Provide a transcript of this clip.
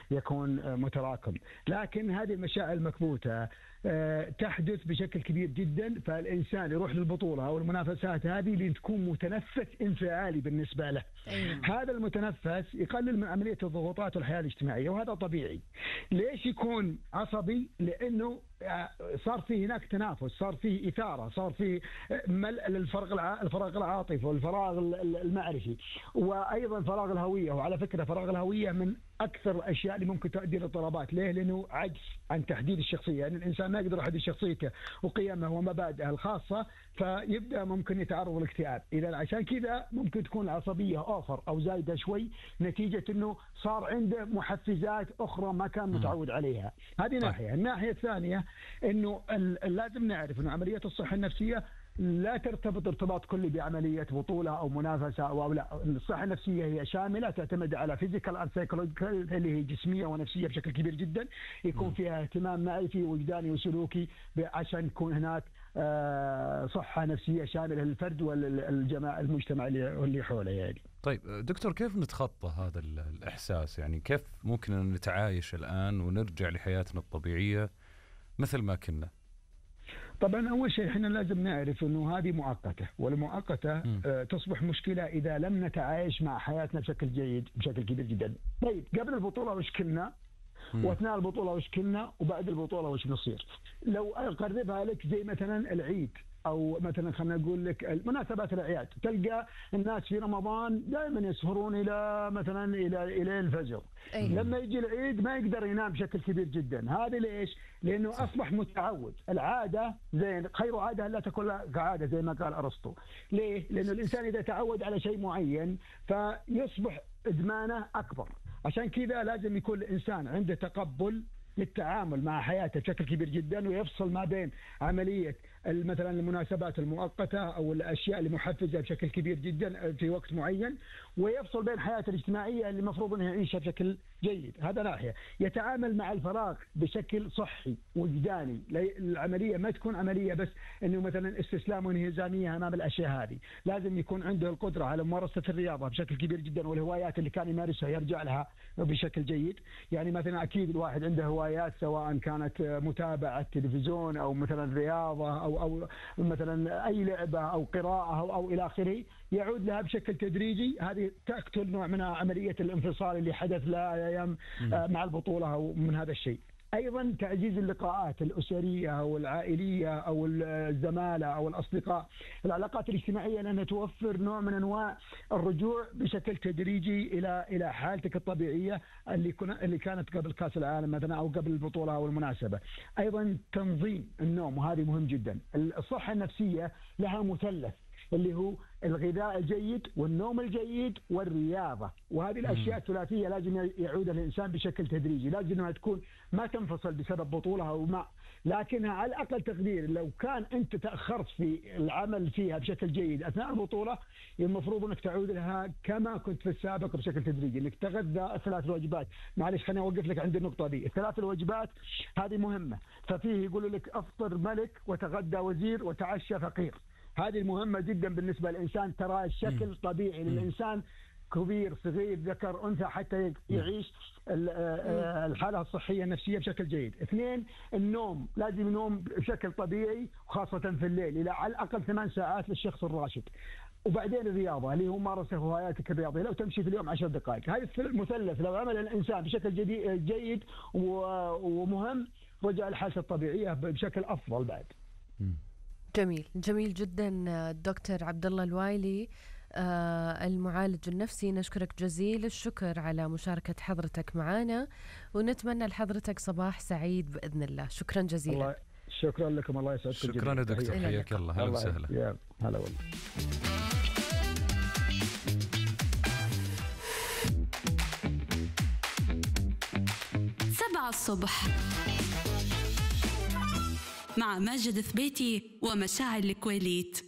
يكون متراكم. لكن هذه المشاعر المكبوتة تحدث بشكل كبير جدا، فالإنسان يروح للبطولة أو المنافسات هذه لتكون متنفس انفعالي بالنسبة له. هذا المتنفس يقلل من عملية الضغوطات والحياة الاجتماعية، وهذا طبيعي. ليش يكون عصبي؟ لأنه صار فيه هناك تنافس، صار فيه إثارة، صار فيه ملء الفراغ العاطفي والفراغ المعرفي، وأيضا فراغ الهوية. وعلى فكرة فراغ الهوية من أكثر الأشياء اللي ممكن تؤدي للاضطرابات. ليه؟ لأنه عجز عن تحديد الشخصية، يعني الإنسان ما يقدر يحدد شخصيته وقيمه ومبادئه الخاصة، فيبدأ ممكن يتعرض للاكتئاب. إذا عشان كذا ممكن تكون العصبية أوفر أو زايدة شوي نتيجة أنه صار عنده محفزات أخرى ما كان متعود عليها. هذه ناحية. الناحية الثانية أنه لازم نعرف أنه عملية الصحة النفسية لا ترتبط ارتباط كلي بعملية بطولة أو منافسة أو لا. الصحة النفسية هي شاملة، تعتمد على فيزيكال أند سايكولوجيكال اللي هي جسمية ونفسية بشكل كبير جدا. يكون فيها اهتمام معرفي ووجداني وسلوكي عشان يكون هناك صحة نفسية شاملة للفرد والجماعة المجتمع اللي حوله يعني. طيب دكتور، كيف نتخطى هذا الإحساس؟ يعني كيف ممكن أن نتعايش الآن ونرجع لحياتنا الطبيعية مثل ما كنا؟ طبعا أول شيء إحنا لازم نعرف إنه هذه مؤقتة، والمؤقتة تصبح مشكلة إذا لم نتعايش مع حياتنا بشكل جيد بشكل كبير جدا. طيب قبل البطولة وش كنا؟ واثناء البطوله وش كنا؟ وبعد البطوله وش نصير؟ لو اقربها لك زي مثلا العيد، او مثلا خلينا نقول لك مناسبات الاعياد، تلقى الناس في رمضان دائما يسهرون الى مثلا الى الفجر. لما يجي العيد ما يقدر ينام بشكل كبير جدا. هذا ليش؟ لانه اصبح متعود. العاده زين، خير عاده لا تكون كعاده زي ما قال ارسطو. ليه؟ لانه الانسان اذا تعود على شيء معين فيصبح ادمانه اكبر. عشان كذا لازم يكون الإنسان عنده تقبل للتعامل مع حياته بشكل كبير جدا، ويفصل ما بين عملية مثلا المناسبات المؤقتة أو الأشياء اللي محفزة بشكل كبير جدا في وقت معين، ويفصل بين حياته الاجتماعية اللي المفروض أنه يعيشها بشكل جيد. هذا ناحية. يتعامل مع الفراغ بشكل صحي وجداني. العملية ما تكون عملية بس أنه مثلا استسلام وانهزامية أمام الأشياء هذه. لازم يكون عنده القدرة على ممارسة الرياضة بشكل كبير جدا، والهوايات اللي كان يمارسها يرجع لها بشكل جيد. يعني مثلا أكيد الواحد عنده هوايات سواء كانت متابعة تلفزيون أو مثلا رياضة أو مثلا أي لعبة أو قراءة أو إلى آخره، يعود لها بشكل تدريجي. هذه تقتل نوع من عملية الانفصال اللي حدث لا أيام مع البطولة أو من هذا الشيء. أيضا تعزيز اللقاءات الأسرية أو العائلية أو الزمالة أو الأصدقاء، العلاقات الاجتماعية، لأنها توفر نوع من أنواع الرجوع بشكل تدريجي إلى حالتك الطبيعية اللي كانت قبل كأس العالم مثلا أو قبل البطولة أو المناسبة. أيضا تنظيم النوم، وهذه مهم جدا. الصحة النفسية لها مثلث اللي هو الغذاء الجيد والنوم الجيد والرياضة، وهذه الأشياء الثلاثية لازم يعود الإنسان بشكل تدريجي. لازم أنها تكون ما تنفصل بسبب بطولة أو ما، لكنها على الأقل تقدير لو كان أنت تأخرت في العمل فيها بشكل جيد أثناء البطولة، المفروض أنك تعود لها كما كنت في السابق بشكل تدريجي. أنك تغذى الثلاث الوجبات. معلش خليني أوقف لك عند النقطة دي. الثلاث الوجبات هذه مهمة. ففيه يقول لك أفطر ملك وتغدى وزير وتعشى فقير. هذه المهمة جدا بالنسبة للإنسان. ترى الشكل طبيعي للإنسان، كبير صغير ذكر أنثى، حتى يعيش الحالة الصحية النفسية بشكل جيد. اثنين، النوم. لازم ينوم بشكل طبيعي وخاصة في الليل إلى على الأقل 8 ساعات للشخص الراشد. وبعدين الرياضة اللي هو ممارسة هواياتك الرياضية، لو تمشي في اليوم 10 دقائق. هذا المثلث لو عمل الإنسان بشكل جيد ومهم، رجع لحالته الطبيعية بشكل أفضل بعد. جميل جدا دكتور عبد الله الوايلي، المعالج النفسي. نشكرك جزيل الشكر على مشاركة حضرتك معنا، ونتمنى لحضرتك صباح سعيد بإذن الله. شكرا جزيلا. شكرا لكم، الله يسعدكم. شكرا يا دكتور، حياك الله. هلا وسهلا. هلا والله. 7 الصبح مع ماجد ثبيتي ومشاعل الكويليت.